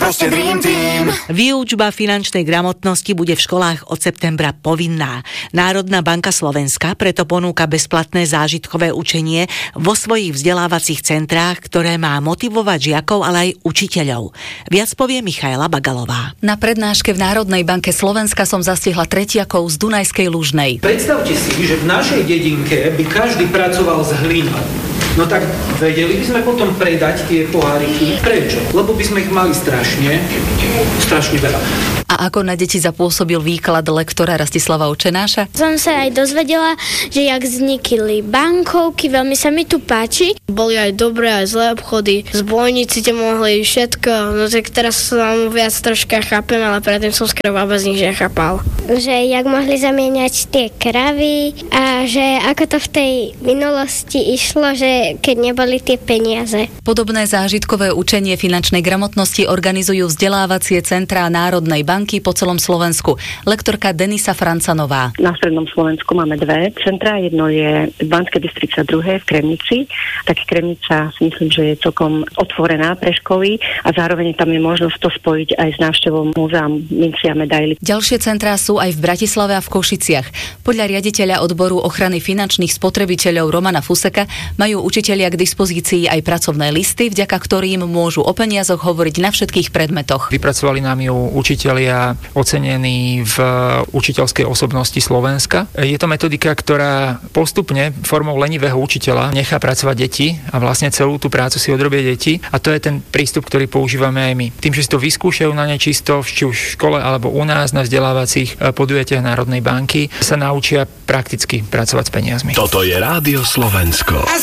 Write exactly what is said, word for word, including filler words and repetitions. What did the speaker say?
proste Dream Team. Výučba finančnej gramotnosti bude v školách od septembra povinná. Národná banka Slovenska preto ponúka bezplatné zážitkové učenie vo svojich vzdelávacích centrách, ktoré má motivovať žiakov, ale aj učiteľov. Viac povie Michaela Bagalová. Na prednáške v Národnej banke Slovenska som zastihla tretiakov z Dunajskej Lužnej. Predstavte si, že v našej dedinke by každý pracoval s hlinou. No tak vedeli by sme potom predať tie poháriky. Prečo? Lebo by sme ich mali strašne, strašne veľa. A ako na deti zapôsobil výklad lektora Rastislava Učenáša? Som sa aj dozvedela, že jak vznikli bankovky, veľmi sa mi tu páči. Boli aj dobré, aj zlé obchody. Zbojníci te mohli všetko. No tak teraz som viac troška chápem, ale predtým som skoro vôbec nič nechápal. Že jak mohli zamieňať tie kravy a že ako to v tej minulosti išlo, že keď neboli tie peniaze. Podobné zážitkové učenie finančnej gramotnosti organizujú vzdelávacie centrá Národnej banky po celom Slovensku. Lektorka Denisa Francanová. Na strednom Slovensku máme dve centrá. Jedno je v Banskej Bystrici a druhé v Kremnici. Tak Kremnica si myslím, že je celkom otvorená pre školy a zároveň tam je možnosť to spojiť aj s návštevou múzea minci a medaily. Ďalšie centrá sú aj v Bratislave a v Košiciach. Podľa riaditeľa odboru ochrany finančných spotrebiteľov Romana Fuseka majú učitelia k dispozícii aj pracovné listy, vďaka ktorým môžu o peniazoch hovoriť na všetkých predmetoch. Vypracovali nám ju učitelia ocenení v učiteľskej osobnosti Slovenska. Je to metodika, ktorá postupne formou lenivého učiteľa nechá pracovať deti a vlastne celú tú prácu si odrobia deti a to je ten prístup, ktorý používame aj my. Tým, že si to vyskúšajú na nečisto, či už v škole alebo u nás na vzdelávacích podujatiach Národnej banky, sa naučia prakticky pracovať s peniazmi. Toto je Rádio Slovensko.